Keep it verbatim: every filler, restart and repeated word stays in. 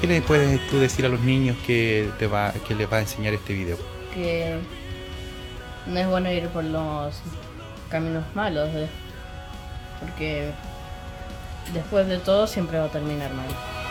¿Qué le puedes tú decir a los niños que, te va, que les va a enseñar este video? Que no es bueno ir por los caminos malos, de- porque después de todo siempre va a terminar mal.